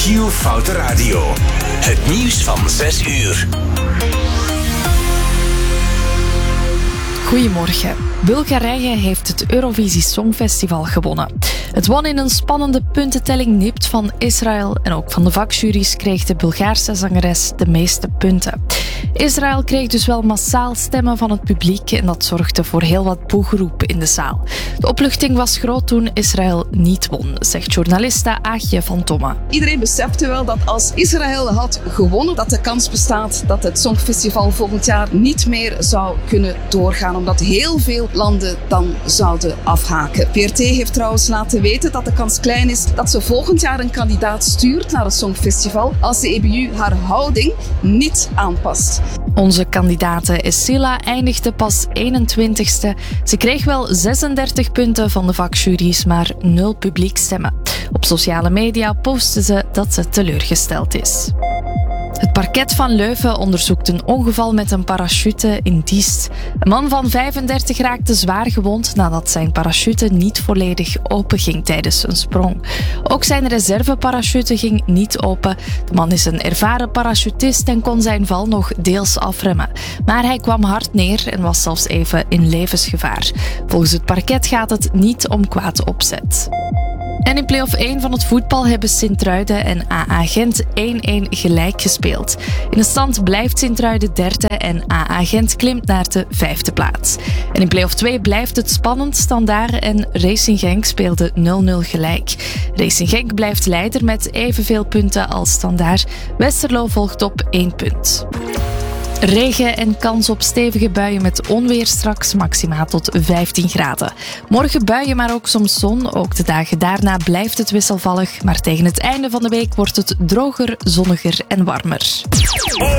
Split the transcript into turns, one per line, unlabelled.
Q Foute Radio. Het nieuws van 6 uur.
Goedemorgen. Bulgarije heeft het Eurovisie Songfestival gewonnen. Het won in een spannende puntentelling nipt van Israël en ook van de vakjuries kreeg de Bulgaarse zangeres de meeste punten. Israël kreeg dus wel massaal stemmen van het publiek en dat zorgde voor heel wat boegeroep in de zaal. De opluchting was groot toen Israël niet won, zegt journaliste Aagje van Tomme.
Iedereen besefte wel dat als Israël had gewonnen, dat de kans bestaat dat het Songfestival volgend jaar niet meer zou kunnen doorgaan, omdat heel veel landen dan zouden afhaken. VRT heeft trouwens laten weten dat de kans klein is dat ze volgend jaar een kandidaat stuurt naar het Songfestival als de EBU haar houding niet aanpast.
Onze kandidate Essila eindigde pas 21ste. Ze kreeg wel 36 punten van de vakjuries, maar 0 publiekstemmen. Op sociale media postte ze dat ze teleurgesteld is. Het parket van Leuven onderzoekt een ongeval met een parachute in Diest. Een man van 35 raakte zwaar gewond nadat zijn parachute niet volledig open ging tijdens een sprong. Ook zijn reserveparachute ging niet open. De man is een ervaren parachutist en kon zijn val nog deels afremmen. Maar hij kwam hard neer en was zelfs even in levensgevaar. Volgens het parket gaat het niet om kwaad opzet. En in play-off 1 van het voetbal hebben Sint-Truiden en AA Gent 1-1 gelijk gespeeld. In de stand blijft Sint-Truiden derde en AA Gent klimt naar de 5e plaats. En in play-off 2 blijft het spannend. Standaard en Racing Genk speelden 0-0 gelijk. Racing Genk blijft leider met evenveel punten als Standaard. Westerlo volgt op 1 punt. Regen en kans op stevige buien met onweer straks, maxima tot 15 graden. Morgen buien, maar ook soms zon. Ook de dagen daarna blijft het wisselvallig. Maar tegen het einde van de week wordt het droger, zonniger en warmer.